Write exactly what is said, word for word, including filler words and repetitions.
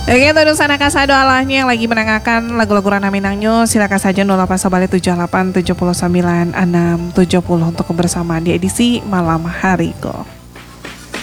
Oke, untuk sana kasado Allahnya yang lagi menangakan lagu-lagu Rana Minangnya, silakan saja nol delapan Sabali tujuh delapan tujuh sembilan enam tujuh nol untuk kebersamaan di edisi malam hari kok.